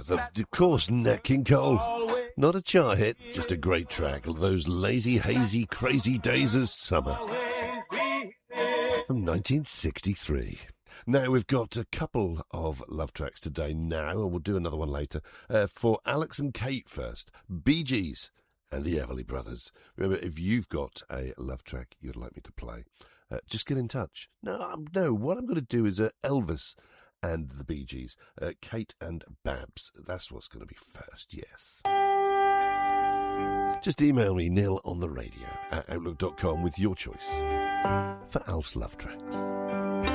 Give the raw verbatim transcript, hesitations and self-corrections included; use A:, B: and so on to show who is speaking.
A: the, of course, Nat King Cole. Not a chart hit, just a great track. Those lazy, hazy, crazy days of summer. From nineteen sixty-three. Now, we've got a couple of love tracks today now, and we'll do another one later. Uh, for Alex and Kate first, Bee Gees and the Everly Brothers. Remember, if you've got a love track you'd like me to play, uh, just get in touch. No, um, no, what I'm going to do is uh, Elvis and the Bee Gees, uh, Kate and Babs. That's what's going to be first, yes. Just email me, Neil on the radio at outlook dot com with your choice for Alf's love tracks.